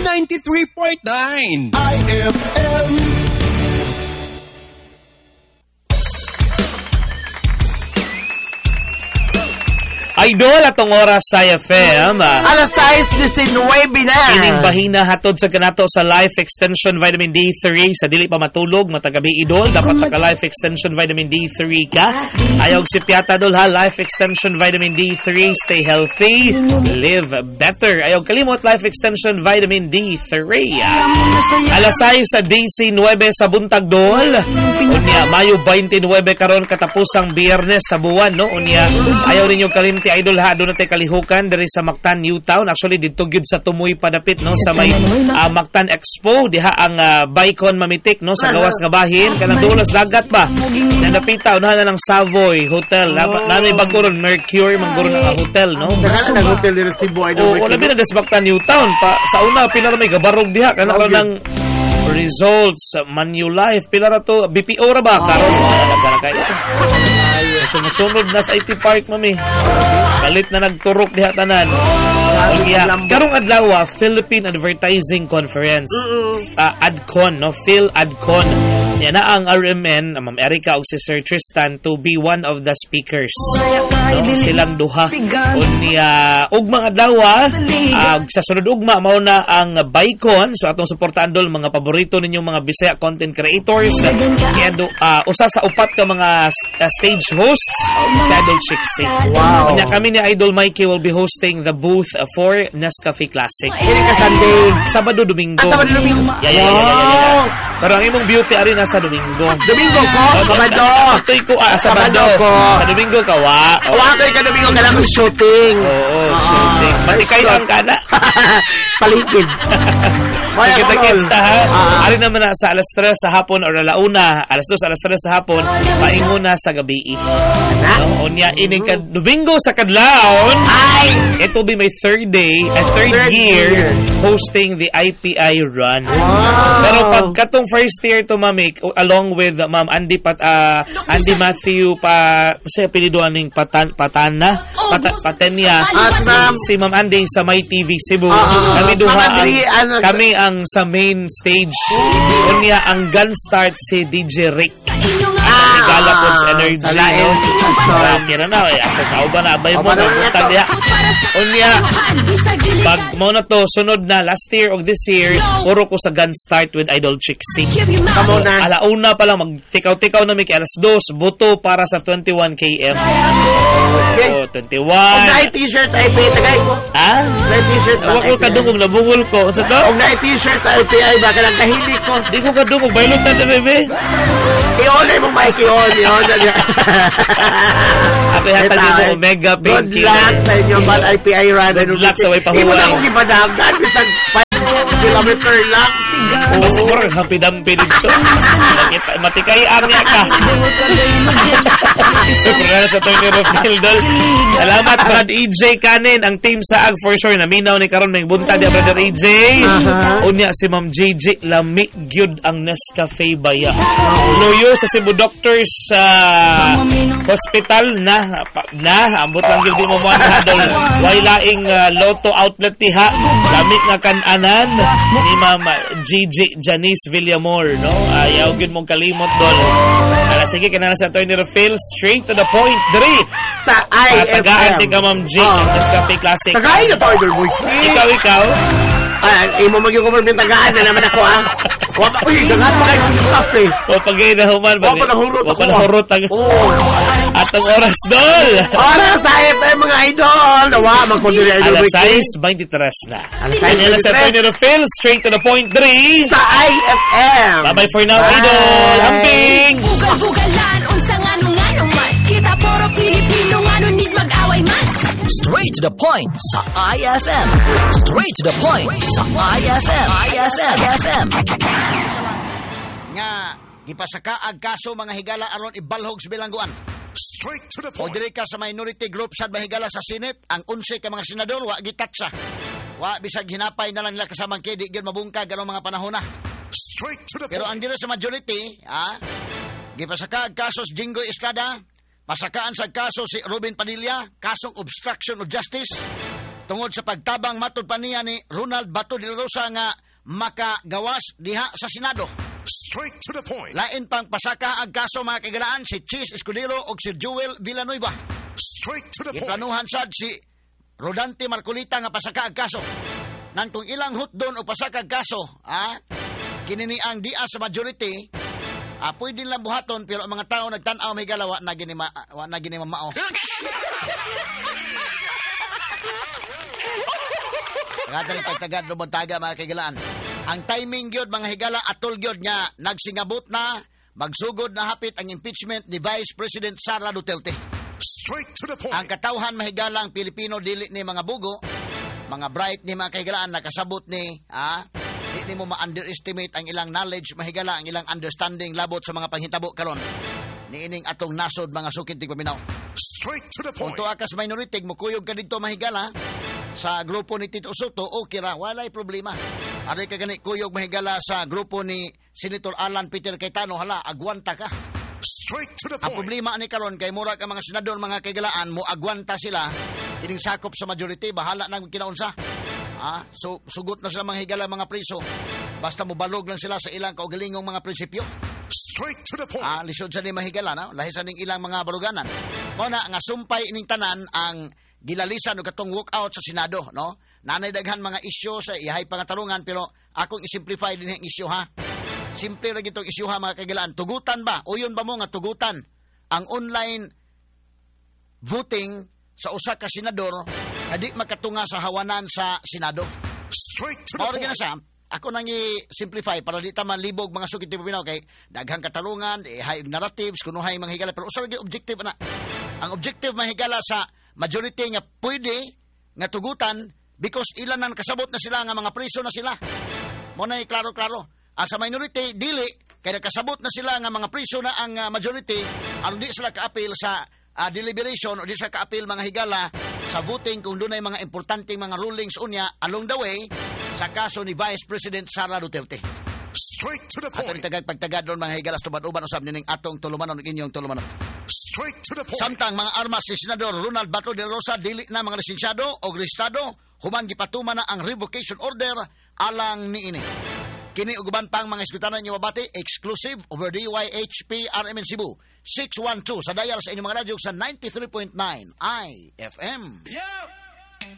93.9 IFM. Idol atong oras sa FM. Alas 6:19 na. Ining bahina hatod sa kanato sa Life Extension Vitamin D3 sa dili pa matulog matagabi idol dapat ka Life Extension Vitamin D3 ka. Ayaw si piyata dol ha Life Extension Vitamin D3 stay healthy, live better. Ayaw kalimot Life Extension Vitamin D3. Alas 6 sa DC 9 sa buntag dol. Unya Mayo 29 karon katapusang Biyernes sa buwan no. Unya ayaw ninyo kalimti idol ha doon natin kalihukan dari sa Mactan Newtown. Actually dito gyud sa Tumoy padapit no sa may Mactan Expo diha ang Bicon Mamitik no sa gawas nga bahin kanang dulas dagat ba nadapita unahan na ng Savoy Hotel na may bago ron Mercury mangguro na hotel no Nang hotel dito si Boy. wala bin na sa Mactan Newtown pa sa una pila na may gabarog diha kana ng results Manulife pila ra to BPO ra ba karon nagkalakay sumusunod na sa IT Park mami kalit na nagturok diha tanan karong adlaw Philippine Advertising Conference ADCON no Phil ADCON yan na ang RMN Ma'am Erica ug si Sir Tristan to be one of the speakers no silang duha unya ugma adlaw sa sunod ugma mao na ang Bicon so atong suportahan dol mga paborito ninyong mga Bisaya content creators kaya usa sa upat ka mga stage hosts si Idol Chixie. Wow. Kanya kami ni Idol Mikey will be hosting the booth for Nescafe Classic. Ini ka Sunday. Sabado, Domingo. Sabado, Domingo. Yeah. Pero ang imong beauty ari na sa Domingo. Domingo ko, Sabado. Ito'y ko, Sabado ko. Sa Domingo ka, Kay ka Domingo ka lang shooting. Oo, shooting. Pati kayo ang kana. Paligid. Kita-kita ha. Ari naman na sa alas 3 sa hapon or alauna, alas 2, alas 3 sa hapon, painguna sa gabi. Unya ini ka Domingo sa kadlawon. It will be my third year hosting the IPI run. Pero pag katong first year to mamik along with Ma'am Andy Matthew sa apelyidoan ning Patenya. Si Ma'am Andy sa My TV Cebu. Kami duha kami ang sa main stage. Unya ang gun start si DJ Rick. Galapons Energy no. Kira na ako kauban na abay mo punta diha. Unya pag mo na to sunod na last year of this year puro ko sa gun start with Idol Chixie. Kamo na alauna pa lang magtikaw-tikaw na mi kay alas 2 buto para sa 21 km. 21. Ang t-shirt ay tagay ko. May t-shirt ba? Ako kadungog na bungol ko. Unsa to? Ang t-shirt sa IPI ba kanang kahili ko. Di ko kadungog baylot na bebe. Iolay mo Mikey on. Ako hatag mo Omega Pink. Good luck sa inyo man IPI run. Good luck sa way pahuway. Imo na kong ipadagan bisag 5 kilometer lang. Siguro happy-dampi dito. Matikay niya ka. Super sa Tony Rofildol. Salamat Brad EJ kanin ang team sa Ag for sure naminaw ni karon may bunta dia Brother EJ. Unya si Ma'am JJ lami gyud ang Nescafe baya. Loyo sa Cebu Doctors Hospital na ambot lang gyud mo hadol. Way laing Lotto outlet diha. Lami nga kan-anan ni Ma'am JJ Janice Villamor no. Ayaw gyud mong kalimot dol. Sige kana sa Tony Rofil straight to the point. Diri sa IFM. Tagaan ka Ma'am J Nescafe Classic. Tagay na powder boys. Ikaw. Imo mag-confirm yung tagaan na naman ako tagaan pa kayo ng kape. Pagay na human ba? Panahurot ang atong oras dol. Oras sa IFM mga idol. Magkundiri idol. Alas 6:23 na. Alas sa Tony Rofil straight to the point. Diri sa IFM. Bye for now idol. Amping. Bugal-bugalan unsa nganong man. Kita puro Pilipino ngano need mag-away man. Straight to the point sa IFM. Straight to the point sa IFM. IFM. Nga gipasaka ag kaso mga higala aron ibalhog sa bilangguan. Straight to the point. O diri ka sa minority group sad mahigala sa Senate, ang 11 ka mga senador wa gitatsa. Wa bisag hinapay na lang nila kasamang kay di gyud mabungkag anong mga panahon na. Straight to the point. Pero ang dira sa majority, gipasaka ag kaso si Jinggoy Estrada, pasakaan sa kaso si Robin Padilla, kasong obstruction of justice. tungod sa pagtabang matud pa niya ni Ronald Bato de la Rosa nga makagawas diha sa Senado. Straight to the point. Lain pang pasaka ang kaso mga kagalaan si Chis Escudero o si Joel Villanueva. Straight to the point. Iplanuhan sad si Rodante Marcolita nga pasaka ang kaso. Nang kung ilang hutdon o pasaka ang kaso, kinini ang dia sa majority, pwede lang buhaton pero ang mga tao nagtanaw may galawa na gini mamao. Kadali pagtagad lumon taga mga kagalaan. Ang timing gyud mga higala atol gyud nga nagsingabot na magsugod na hapit ang impeachment ni Vice President Sara Duterte. Straight to the point. Ang katawhan mahigala ang Pilipino dili ni mga bugo, mga bright ni mga kahigalaan nakasabot ni di mo ma-underestimate ang ilang knowledge mahigala ang ilang understanding labot sa mga panghitabo karon niining atong nasod mga sukid tig paminaw. Straight to the point. Kung akas minority mukuyog ka dito mahigala sa grupo ni Tito Soto, okay ra, walay problema. Ari ka gani kuyog mahigala sa grupo ni Senator Alan Peter Cayetano, hala, agwanta ka. Straight to the Ang point. problema ni karon kay mura ka mga senador, mga kagalaan, mo agwanta sila, kining sakop sa majority, bahala na kinaunsa. So, sugot na sila mga higala, mga priso. Basta mo balog lang sila sa ilang kaugalingong mga prinsipyo. Straight to the point. Lisod sa ni mahigala, no? Lahis sa ning ilang mga baluganan. Muna, nga sumpay ining tanan ang gilalisan o katong walkout sa Senado, no? Nanay daghan mga isyu sa ihay pangatarungan, pero akong isimplify din ang isyu, ha? Simple ra gitong isyu, ha, mga kagalaan. Tugutan ba? Uyon ba mo nga tugutan ang online voting sa usa ka senador na di makatunga sa hawanan sa Senado? Straight to the Mao ra point. gina sa ako nang i-simplify para di ta malibog mga sukit ti Pilipinas kay daghang katarungan, high narratives, kuno hay mga higala pero usa ra gyud objective na. Ang objective mahigala sa majority nga pwede nga tugutan because ilan nang kasabot na sila nga mga priso na sila. Mo na klaro-klaro. Sa minority dili kay nakasabot na sila nga mga priso na ang majority aron di sila ka-appeal sa deliberation o di sa ka-appeal mga higala sa voting kung dunay mga importanteng mga rulings unya along the way sa kaso ni Vice President Sara Duterte. Straight to the Atong point. tagag-pagtagad doon mga higala tuban-uban usab nining atong tulumanon ug inyong tulumanon. Straight to the point. Samtang mga armas ni Senador Ronald Bato de la Rosa dili na mga lisensyado o listado human gipatuman na ang revocation order alang niini. Kini uguban pang mga eskwelanan niyo mabati exclusive over DYHP RMN Cebu 612 sa dial sa inyong mga radyo sa 93.9 IFM. Yeah.